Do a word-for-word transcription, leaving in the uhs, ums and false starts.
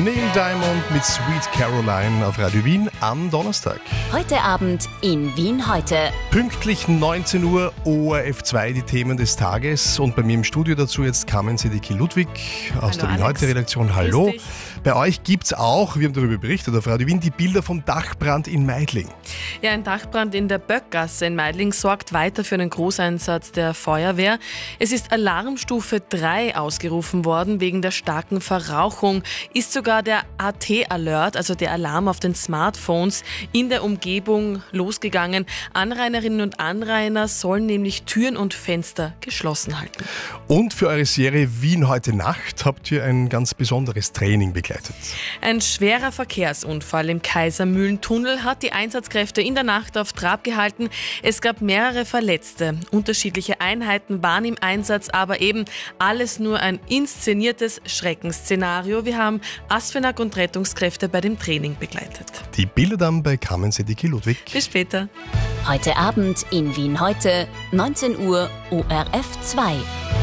Neil Diamond mit Sweet Caroline auf Radio Wien am Donnerstag. Heute Abend in Wien heute. Pünktlich neunzehn Uhr O R F zwei, die Themen des Tages. Und bei mir im Studio dazu jetzt Carmen Sedicki-Ludwig aus Hallo, der Wien heute Redaktion. Hallo. Bei euch gibt es auch, wir haben darüber berichtet auf Radio Wien, die Bilder vom Dachbrand in Meidling. Ja, ein Dachbrand in der Böckgasse in Meidling sorgt weiter für einen Großeinsatz der Feuerwehr. Es ist Alarmstufe drei ausgerufen worden wegen der starken Verrauchung. Ist sogar der A T-Alert, also der Alarm auf den Smartphones, in der Umgebung losgegangen. Anrainerinnen und Anrainer sollen nämlich Türen und Fenster geschlossen halten. Und für eure Serie Wien heute Nacht habt ihr ein ganz besonderes Training begleitet. Ein schwerer Verkehrsunfall im Kaisermühlentunnel hat die Einsatzkräfte in der Nacht auf Trab gehalten. Es gab mehrere Verletzte. Unterschiedliche Einheiten waren im Einsatz, aber eben alles nur ein inszeniertes Schreckensszenario. Wir haben ASFINAG und Rettungskräfte bei dem Training begleitet. Die Bilder dann bei Carmen Sedicki-Ludwig. Bis später. Heute Abend in Wien heute, neunzehn Uhr O R F zwei.